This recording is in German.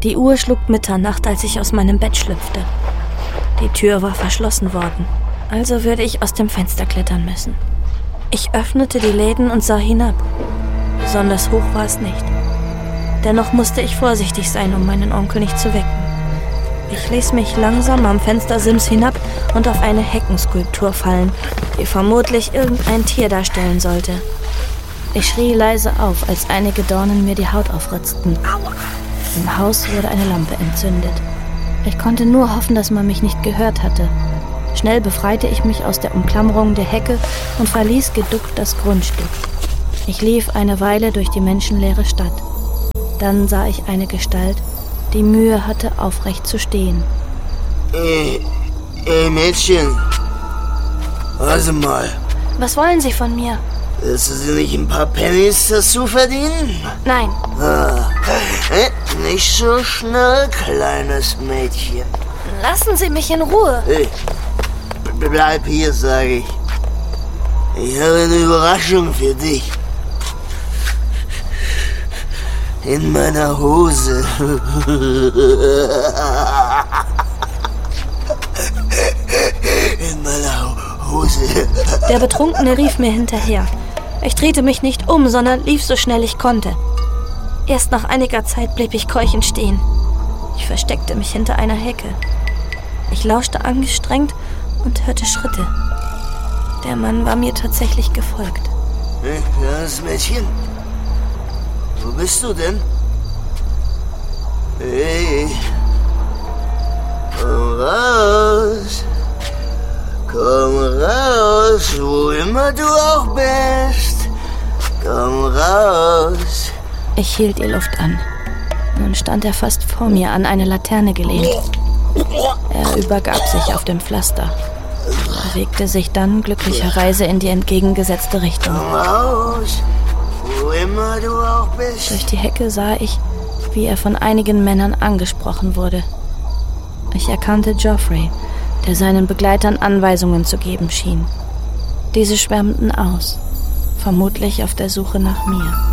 Die Uhr schlug Mitternacht, als ich aus meinem Bett schlüpfte. Die Tür war verschlossen worden, also würde ich aus dem Fenster klettern müssen. Ich öffnete die Läden und sah hinab. Besonders hoch war es nicht. Dennoch musste ich vorsichtig sein, um meinen Onkel nicht zu wecken. Ich ließ mich langsam am Fenstersims hinab und auf eine Heckenskulptur fallen, die vermutlich irgendein Tier darstellen sollte. Ich schrie leise auf, als einige Dornen mir die Haut aufritzten. Im Haus wurde eine Lampe entzündet. Ich konnte nur hoffen, dass man mich nicht gehört hatte. Schnell befreite ich mich aus der Umklammerung der Hecke und verließ geduckt das Grundstück. Ich lief eine Weile durch die menschenleere Stadt. Dann sah ich eine Gestalt, die Mühe hatte, aufrecht zu stehen. Mädchen. Warte mal. Was wollen Sie von mir? Willst du sie nicht ein paar Pennies dazu verdienen? Nein. Nicht so schnell, kleines Mädchen. Lassen Sie mich in Ruhe. Hey, bleib hier, sage ich. Ich habe eine Überraschung für dich. In meiner Hose. In meiner Hose. Der Betrunkene rief mir hinterher. Ich drehte mich nicht um, sondern lief so schnell ich konnte. Erst nach einiger Zeit blieb ich keuchend stehen. Ich versteckte mich hinter einer Hecke. Ich lauschte angestrengt und hörte Schritte. Der Mann war mir tatsächlich gefolgt. Hey, kleines Mädchen. Wo bist du denn? Hey, komm raus. Komm raus, wo immer du auch bist. Komm raus. Ich hielt die Luft an. Nun stand er fast vor mir, an eine Laterne gelehnt. Er übergab sich auf dem Pflaster, bewegte sich dann glücklicherweise in die entgegengesetzte Richtung. Komm raus, wo immer du auch bist. Durch die Hecke sah ich, wie er von einigen Männern angesprochen wurde. Ich erkannte Geoffrey, der seinen Begleitern Anweisungen zu geben schien. Diese schwärmten aus, vermutlich auf der Suche nach mir.